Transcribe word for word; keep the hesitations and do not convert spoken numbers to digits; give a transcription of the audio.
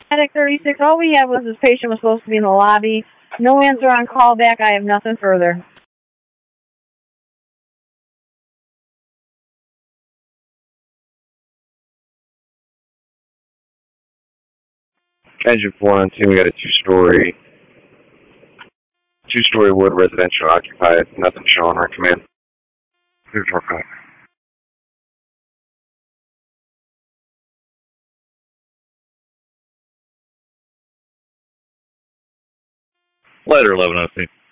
Medic thirty-six, all we have was this patient was supposed to be in the lobby. No answer on callback. I have nothing further. Engine four on two, we got a two-story, two-story wood residential occupied. Nothing showing our command. Here's our call. Letter eleven oh two.